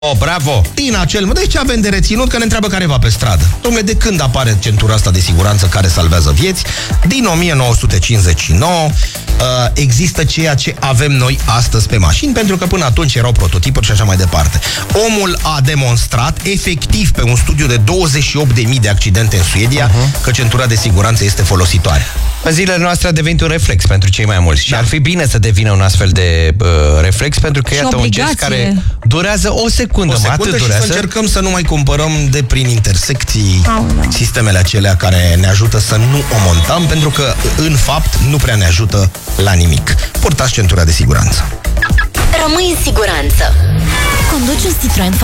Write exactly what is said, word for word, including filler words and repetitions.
Oh, bravo! Din acel mod, deci avem de reținut că ne întreabă careva pe stradă. Dom'le, de când apare centura asta de siguranță care salvează vieți? Din o mie nouă sute cincizeci și nouă uh, există ceea ce avem noi astăzi pe mașini, pentru că până atunci erau prototipuri și așa mai departe. Omul a demonstrat efectiv pe un studiu de douăzeci și opt de mii de accidente în Suedia uh-huh. că centura de siguranță este folositoare. În zilele noastre a devenit un reflex pentru cei mai mulți. Da. Și ar fi bine să devină un astfel de uh, reflex, pentru că, și iată, obligație. Un gest care durează o secundă. O secundă și durează. să încercăm să nu mai cumpărăm de prin intersecții Aula. sistemele acelea care ne ajută să nu o montăm, pentru că, în fapt, nu prea ne ajută la nimic. Purtați centura de siguranță. Rămâi în siguranță. Conduci un Citroen